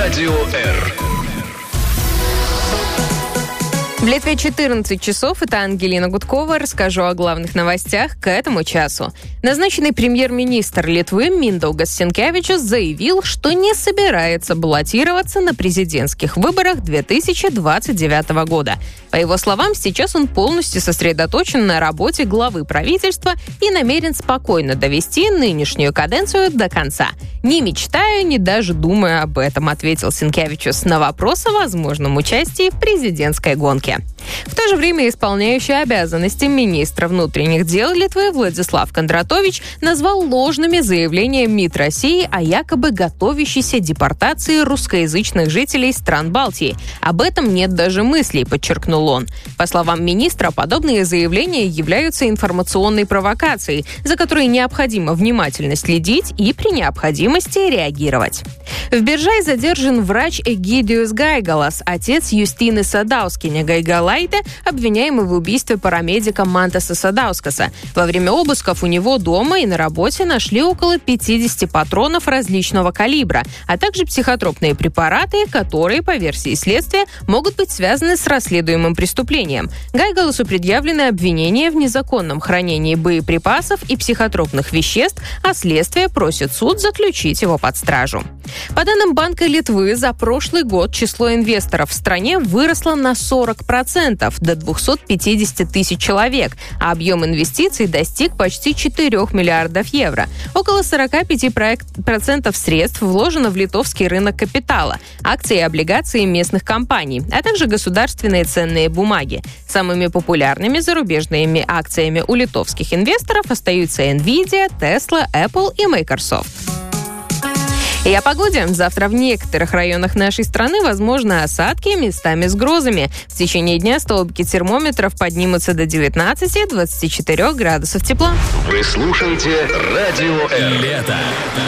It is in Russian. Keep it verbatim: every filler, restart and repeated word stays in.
Радио Р. В Литве четырнадцать часов. Это Ангелина Гудкова. Расскажу о главных новостях к этому часу. Назначенный премьер-министр Литвы Миндаугас Синкевичус заявил, что не собирается баллотироваться на президентских выборах две тысячи двадцать девятого года. По его словам, сейчас он полностью сосредоточен на работе главы правительства и намерен спокойно довести нынешнюю каденцию до конца. «Не мечтаю, не даже думаю об этом», — ответил Синкевичус на вопрос о возможном участии в президентской гонке. В то же время исполняющий обязанности министра внутренних дел Литвы Владислав Кондратович назвал ложными заявления МИД России о якобы готовящейся депортации русскоязычных жителей стран Балтии. Об этом нет даже мыслей, подчеркнул он. По словам министра, подобные заявления являются информационной провокацией, за которой необходимо внимательно следить и при необходимости реагировать. В Биржай задержан врач Эгидиус Гайгалас, отец Юстины Садаускиня Гайгалайте, обвиняемый в убийстве парамедика Мантаса Садаускаса. Во время обысков у него дома и на работе нашли около пятьдесят патронов различного калибра, а также психотропные препараты, которые, по версии следствия, могут быть связаны с расследуемым преступлением. Гайгаласу предъявлены обвинения в незаконном хранении боеприпасов и психотропных веществ, а следствие просит суд заключить его под стражу. По данным Банка Литвы, за прошлый год число инвесторов в стране выросло на сорок процентов, до двести пятьдесят тысяч человек, а объем инвестиций достиг почти четырех миллиардов евро. Около сорок пять процентов средств вложено в литовский рынок капитала, акции и облигации местных компаний, а также государственные ценные бумаги. Самыми популярными зарубежными акциями у литовских инвесторов остаются Nvidia, Tesla, Apple и Microsoft. И о погоде. Завтра в некоторых районах нашей страны возможны осадки, местами с грозами. В течение дня столбики термометров поднимутся до девятнадцати-двадцати четырёх градусов тепла. Вы слушаете Радио Р. Лето.